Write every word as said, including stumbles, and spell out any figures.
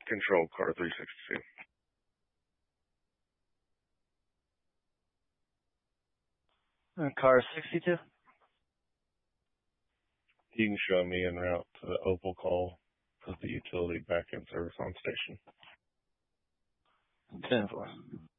Control car three sixty-two. Uh, car sixty-two? You can show me en route to the Opal call for the utility back-end service on station. ten four.